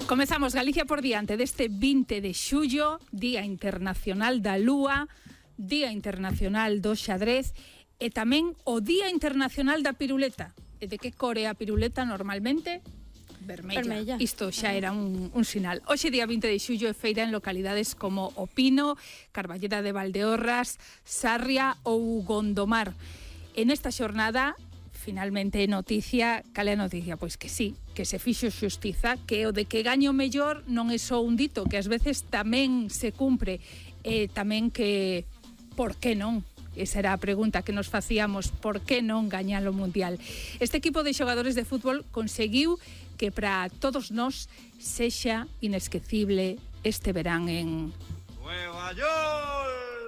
Comezamos Galicia por diante deste 20 de xullo, Día Internacional da Lúa, Día Internacional do Xadrez e tamén o Día Internacional da Piruleta. E de que cor é a piruleta normalmente? Vermella. Isto xa era un sinal. Hoxe, día 20 de xullo, é feira en localidades como O Pino, Carballeda de Valdeorras, Sarria ou Gondomar. En esta xornada, finalmente, noticia, cal é a noticia? Pois que sí, que se fixo xustiza, que o de que gaño mellor non é só un dito, que ás veces tamén se cumpre, e tamén que, por que non? Esa era a pregunta que nos facíamos, por que non gañar o Mundial? Este equipo de xogadores de fútbol conseguiu que para todos nós sexa inesquecible este verán en Nueva York.